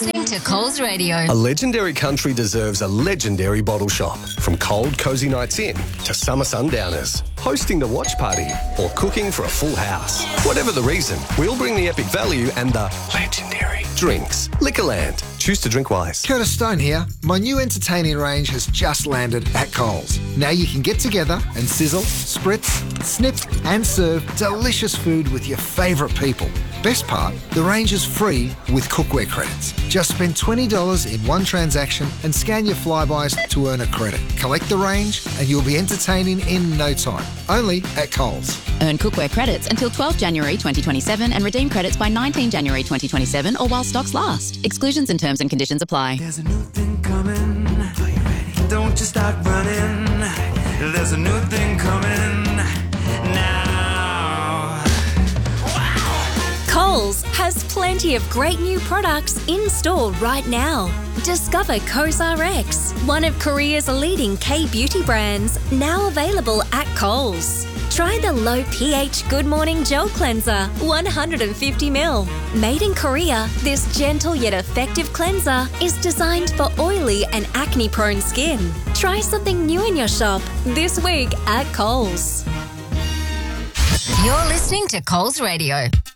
listening to Coles Radio. A legendary country deserves a legendary bottle shop. From cold, cosy nights in to summer sundowners, hosting the watch party or cooking for a full house. Whatever the reason, we'll bring the epic value and the legendary drinks. Liquorland. Choose to drink wise. Curtis Stone here. My new entertaining range has just landed at Coles. Now you can get together and sizzle, spritz, snip and serve delicious food with your favourite people. Best part, the range is free with cookware credits. Just spend $20 in one transaction and scan your Flybys to earn a credit. Collect the range and you'll be entertaining in no time. Only at Coles. Earn cookware credits until 12 January 2027 and redeem credits by 19 January 2027 or while stocks last. Exclusions and terms and conditions apply. There's a new thing coming. Are you ready? Don't you start running. There's a new thing coming now. Coles has plenty of great new products in store right now. Discover COSRX, one of Korea's leading K-beauty brands, now available at Coles. Try the low pH Good Morning Gel Cleanser, 150ml. Made in Korea, this gentle yet effective cleanser is designed for oily and acne-prone skin. Try something new in your shop this week at Coles. You're listening to Coles Radio.